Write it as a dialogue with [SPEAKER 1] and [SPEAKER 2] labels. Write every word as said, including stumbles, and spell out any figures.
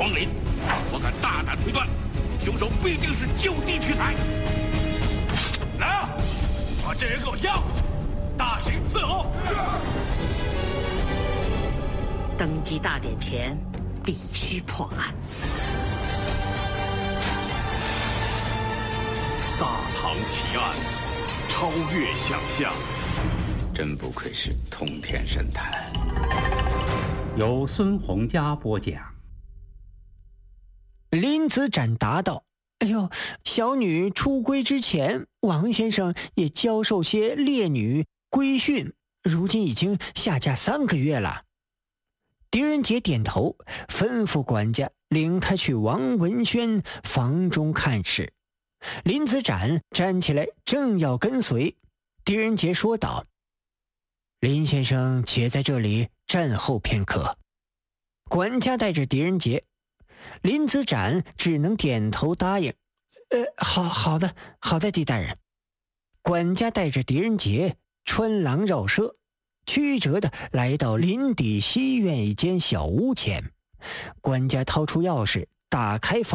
[SPEAKER 1] 皇陵，我敢大胆推断，凶手必定是就地取材。来啊，把这人给我押回去，大刑伺候。
[SPEAKER 2] 登基大典前，必须破案。
[SPEAKER 3] 大唐奇案，超越想象。
[SPEAKER 4] 真不愧是通天神探。
[SPEAKER 5] 由孙洪佳播讲。
[SPEAKER 6] 林子展答道：哎呦，小女出归之前，王先生也教授些烈女规训，如今已经下嫁三个月了。狄仁杰点头，吩咐管家领他去王文轩房中看事。林子展站起来，正要跟随，狄仁杰说道：林先生且在这里站候片刻。管家带着狄仁杰，林子展只能点头答应。呃，好好的，好的，狄大人。管家带着狄仁杰穿廊绕舍，曲折地来到林底西院一间小屋前。管家掏出钥匙，打开房